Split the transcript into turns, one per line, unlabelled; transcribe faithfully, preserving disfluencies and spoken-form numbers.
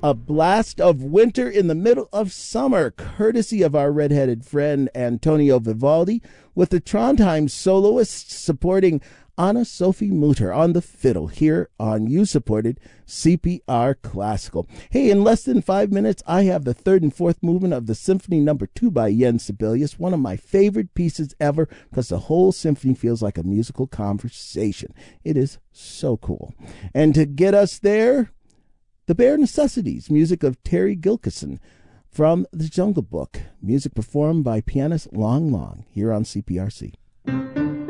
A blast of winter in the middle of summer, courtesy of our redheaded friend Antonio Vivaldi, with the Trondheim soloists supporting Anna-Sophie Mutter on the fiddle here on you-supported C P R Classical. Hey, in less than five minutes, I have the third and fourth movement of the Symphony Number Two by Jens Sibelius, one of my favorite pieces ever, because the whole symphony feels like a musical conversation. It is so cool. And to get us there, The Bare Necessities, music of Terry Gilkyson from The Jungle Book, music performed by pianist Long Long here on C P R C.